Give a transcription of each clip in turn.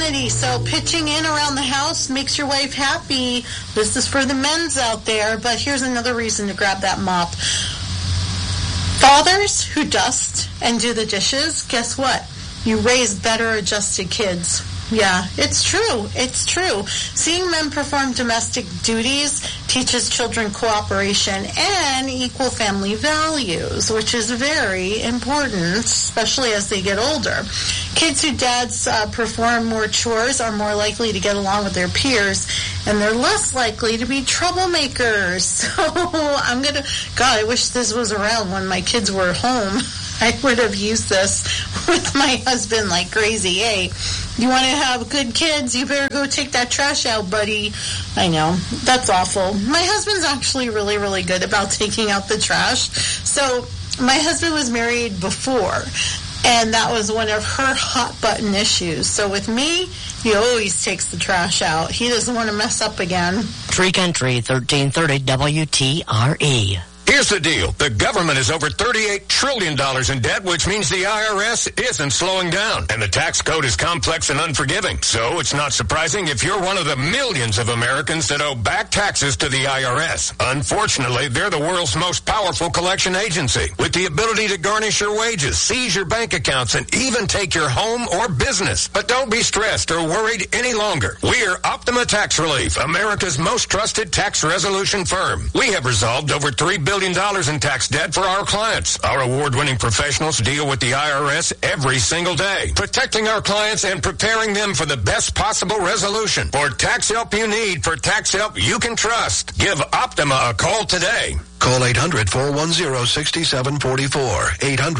community. So pitching in around the house makes your wife happy. This is for the men's out there, but here's another reason to grab that mop. Fathers who dust and do the dishes, guess what? You raise better adjusted kids. Yeah, it's true. It's true. Seeing men perform domestic duties teaches children cooperation and equal family values, which is very important, especially as they get older. Kids whose dads perform more chores are more likely to get along with their peers, and they're less likely to be troublemakers. So God, I wish this was around when my kids were home. I would have used this with my husband like crazy. Hey, you want to have good kids? You better go take that trash out, buddy. I know. That's awful. My husband's actually really, really good about taking out the trash. So my husband was married before, and that was one of her hot button issues. So with me, he always takes the trash out. He doesn't want to mess up again. Free Country, 1330 WTRE. Here's the deal. The government is over $38 trillion in debt, which means the IRS isn't slowing down. And the tax code is complex and unforgiving. So it's not surprising if you're one of the millions of Americans that owe back taxes to the IRS. Unfortunately, they're the world's most powerful collection agency, with the ability to garnish your wages, seize your bank accounts, and even take your home or business. But don't be stressed or worried any longer. We're Optima Tax Relief, America's most trusted tax resolution firm. We have resolved over $3 billion in tax debt for our clients. Our award-winning professionals deal with the IRS every single day, protecting our clients and preparing them for the best possible resolution. For tax help you need, for tax help you can trust, give Optima a call today. Call 800-410-6744.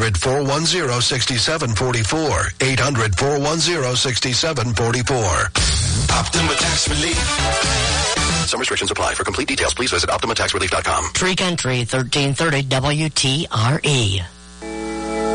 800-410-6744. 800-410-6744. Optima Tax Relief. Some restrictions apply. For complete details, please visit OptimaTaxRelief.com. Free Country, 1330 WTRE.